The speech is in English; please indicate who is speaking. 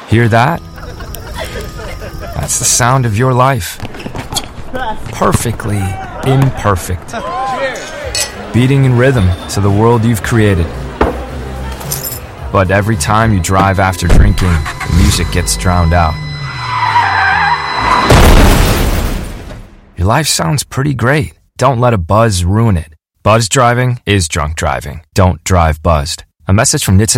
Speaker 1: Hear that? That's the sound of your life. Perfectly imperfect. Beating in rhythm to the world you've created. But every time you drive after drinking, the music gets drowned out. Your life sounds pretty great. Don't let a buzz ruin it. Buzz driving is drunk driving. Don't drive buzzed. A message from NHTSA